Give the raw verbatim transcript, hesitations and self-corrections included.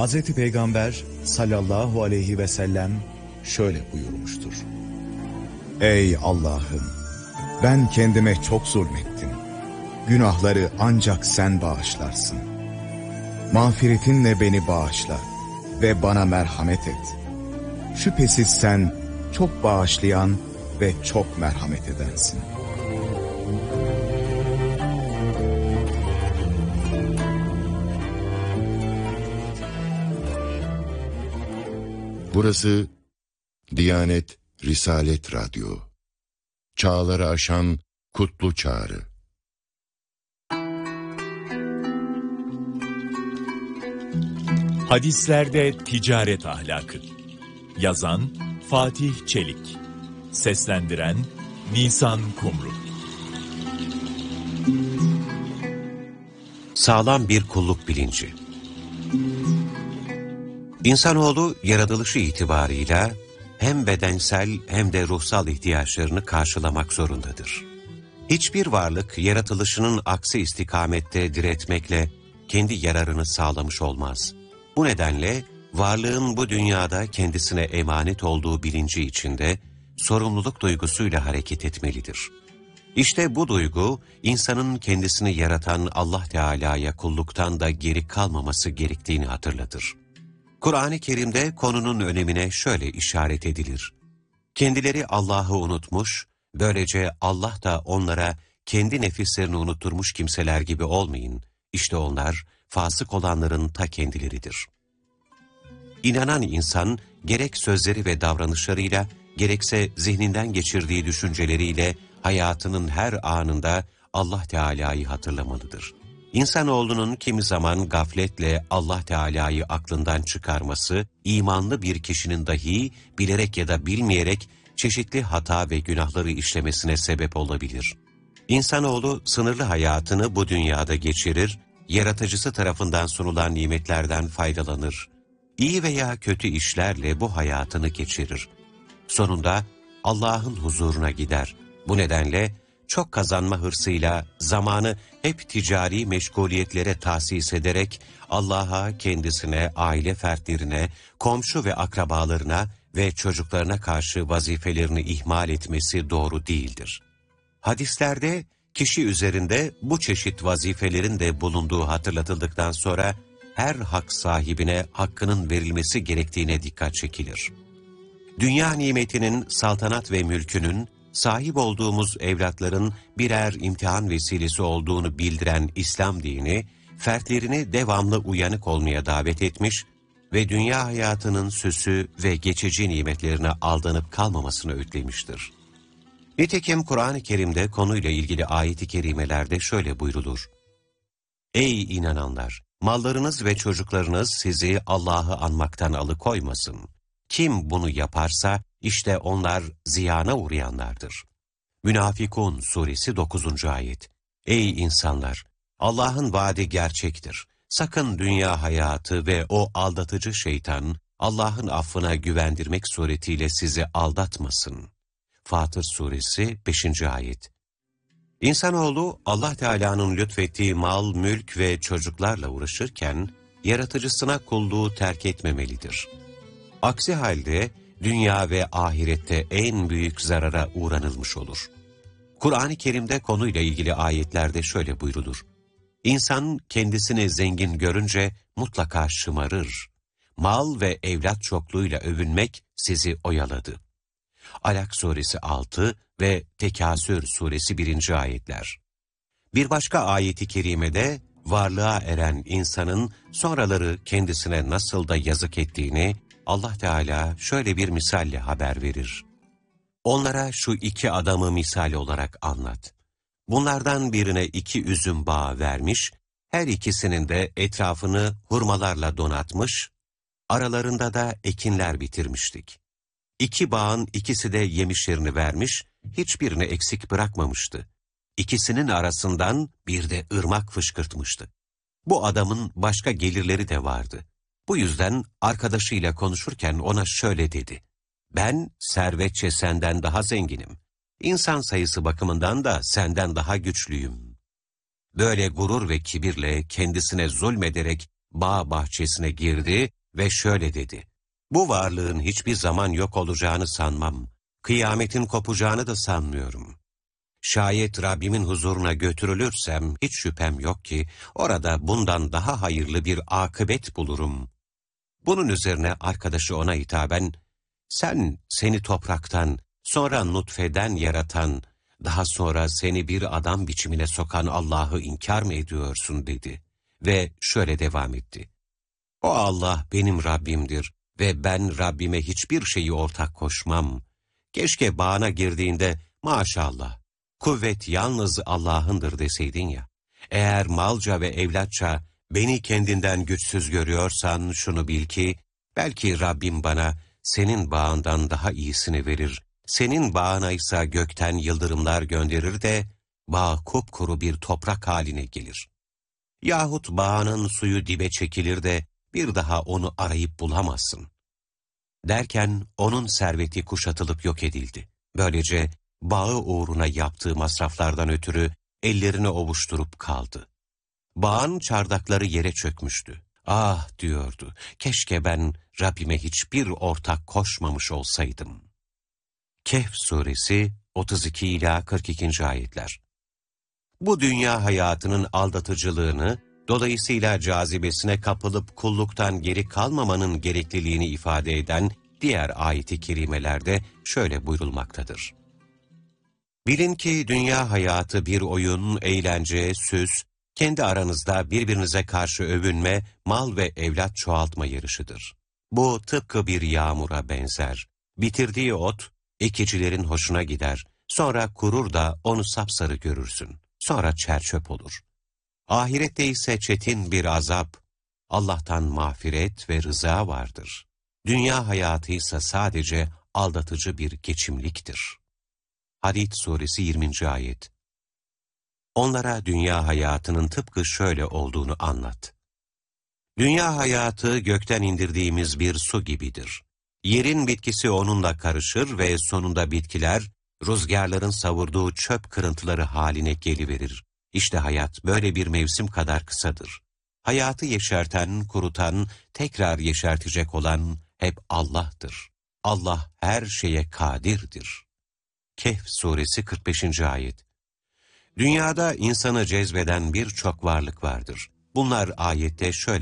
Hazreti Peygamber sallallahu aleyhi ve sellem şöyle buyurmuştur. Ey Allah'ım! Ben kendime çok zulmettim. Günahları ancak sen bağışlarsın. Mağfiretinle beni bağışla ve bana merhamet et. Şüphesiz sen çok bağışlayan ve çok merhamet edensin. Burası Diyanet Risalet Radyo. Çağları aşan kutlu çağrı. Hadislerde ticaret ahlakı. Yazan Fatih Çelik. Seslendiren Nisan Kumru. Sağlam bir kulluk bilinci. İnsanoğlu yaratılışı itibarıyla hem bedensel hem de ruhsal ihtiyaçlarını karşılamak zorundadır. Hiçbir varlık yaratılışının aksi istikamette diretmekle kendi yararını sağlamış olmaz. Bu nedenle varlığın bu dünyada kendisine emanet olduğu bilinci içinde sorumluluk duygusuyla hareket etmelidir. İşte bu duygu insanın kendisini yaratan Allah Teala'ya kulluktan da geri kalmaması gerektiğini hatırlatır. Kur'an-ı Kerim'de konunun önemine şöyle işaret edilir. Kendileri Allah'ı unutmuş, böylece Allah da onlara kendi nefislerini unutturmuş kimseler gibi olmayın. İşte onlar fasık olanların ta kendileridir. İnanan insan gerek sözleri ve davranışlarıyla, gerekse zihninden geçirdiği düşünceleriyle hayatının her anında Allah Teala'yı hatırlamalıdır. İnsanoğlunun kimi zaman gafletle Allah Teala'yı aklından çıkarması, imanlı bir kişinin dahi bilerek ya da bilmeyerek çeşitli hata ve günahları işlemesine sebep olabilir. İnsanoğlu sınırlı hayatını bu dünyada geçirir, yaratıcısı tarafından sunulan nimetlerden faydalanır. İyi veya kötü işlerle bu hayatını geçirir. Sonunda Allah'ın huzuruna gider. Bu nedenle çok kazanma hırsıyla zamanı hep ticari meşguliyetlere tahsis ederek Allah'a, kendisine, aile fertlerine, komşu ve akrabalarına ve çocuklarına karşı vazifelerini ihmal etmesi doğru değildir. Hadislerde kişi üzerinde bu çeşit vazifelerin de bulunduğu hatırlatıldıktan sonra her hak sahibine hakkının verilmesi gerektiğine dikkat çekilir. Dünya nimetinin, saltanat ve mülkünün, sahip olduğumuz evlatların birer imtihan vesilesi olduğunu bildiren İslam dini, fertlerini devamlı uyanık olmaya davet etmiş ve dünya hayatının süsü ve geçici nimetlerine aldanıp kalmamasını öğütlemiştir. Nitekim Kur'an-ı Kerim'de konuyla ilgili ayet-i kerimelerde şöyle buyrulur. Ey inananlar! Mallarınız ve çocuklarınız sizi Allah'ı anmaktan alıkoymasın. Kim bunu yaparsa işte onlar ziyana uğrayanlardır. Münafikun suresi dokuzuncu ayet. Ey insanlar! Allah'ın vaadi gerçektir. Sakın dünya hayatı ve o aldatıcı şeytan Allah'ın affına güvendirmek suretiyle sizi aldatmasın. Fatır suresi beşinci ayet. İnsanoğlu Allah Teala'nın lütfettiği mal, mülk ve çocuklarla uğraşırken yaratıcısına kulluğu terk etmemelidir. Aksi halde dünya ve ahirette en büyük zarara uğranılmış olur. Kur'an-ı Kerim'de konuyla ilgili ayetlerde şöyle buyrulur. İnsan kendisini zengin görünce mutlaka şımarır. Mal ve evlat çokluğuyla övünmek sizi oyaladı. Alak suresi altı ve Tekasür suresi birinci ayetler. Bir başka ayeti kerimede varlığa eren insanın sonraları kendisine nasıl da yazık ettiğini Allah Teala şöyle bir misalle haber verir. Onlara şu iki adamı misal olarak anlat. Bunlardan birine iki üzüm bağı vermiş, her ikisinin de etrafını hurmalarla donatmış, aralarında da ekinler bitirmiştik. İki bağın ikisi de yemişlerini vermiş, hiçbirini eksik bırakmamıştı. İkisinin arasından bir de ırmak fışkırtmıştı. Bu adamın başka gelirleri de vardı. Bu yüzden arkadaşıyla konuşurken ona şöyle dedi. Ben servetçe senden daha zenginim. İnsan sayısı bakımından da senden daha güçlüyüm. Böyle gurur ve kibirle kendisine zulmederek bağ bahçesine girdi ve şöyle dedi: "Bu varlığın hiçbir zaman yok olacağını sanmam. Kıyametin kopacağını da sanmıyorum. Şayet Rabbimin huzuruna götürülürsem hiç şüphem yok ki orada bundan daha hayırlı bir akıbet bulurum." Bunun üzerine arkadaşı ona hitaben, "Sen seni topraktan, sonra nutfeden yaratan, daha sonra seni bir adam biçimine sokan Allah'ı inkar mı ediyorsun?" dedi. Ve şöyle devam etti: "O Allah benim Rabbimdir ve ben Rabbime hiçbir şeyi ortak koşmam. Keşke bağına girdiğinde maşallah, kuvvet yalnız Allah'ındır deseydin ya. Eğer malca ve evlatça beni kendinden güçsüz görüyorsan şunu bil ki, belki Rabbim bana senin bağından daha iyisini verir. Senin bağına ise gökten yıldırımlar gönderir de bağ kupkuru bir toprak haline gelir. Yahut bağının suyu dibe çekilir de bir daha onu arayıp bulamazsın." Derken onun serveti kuşatılıp yok edildi. Böylece bağı uğruna yaptığı masraflardan ötürü ellerini ovuşturup kaldı. Bağın çardakları yere çökmüştü. "Ah," diyordu, "keşke ben Rabbime hiçbir ortak koşmamış olsaydım." Kehf suresi otuz iki ila kırk ikinci ayetler. Bu dünya hayatının aldatıcılığını, dolayısıyla cazibesine kapılıp kulluktan geri kalmamanın gerekliliğini ifade eden diğer ayet-i kerimelerde şöyle buyurulmaktadır: "Bilin ki dünya hayatı bir oyun, eğlence, süs, kendi aranızda birbirinize karşı övünme, mal ve evlat çoğaltma yarışıdır. Bu tıpkı bir yağmura benzer. Bitirdiği ot, ekicilerin hoşuna gider. Sonra kurur da onu sapsarı görürsün. Sonra çerçöp olur. Ahirette ise çetin bir azap, Allah'tan mağfiret ve rıza vardır. Dünya hayatı ise sadece aldatıcı bir geçimliktir." Hadid suresi yirminci ayet. Onlara dünya hayatının tıpkı şöyle olduğunu anlat. Dünya hayatı gökten indirdiğimiz bir su gibidir. Yerin bitkisi onunla karışır ve sonunda bitkiler, rüzgarların savurduğu çöp kırıntıları haline geliverir. İşte hayat böyle bir mevsim kadar kısadır. Hayatı yeşerten, kurutan, tekrar yeşertecek olan hep Allah'tır. Allah her şeye kadirdir. Kehf suresi kırk beşinci ayet. Dünyada insanı cezbeden birçok varlık vardır. Bunlar ayette şöyle